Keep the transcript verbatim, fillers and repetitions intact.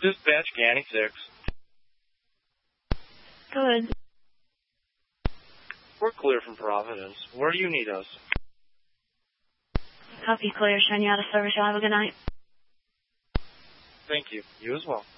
Dispatch Ganny six. Good. We're clear from Providence. Where do you need us? Copy, clear. Showing you out of service. You'll have a good night. Thank you. You as well.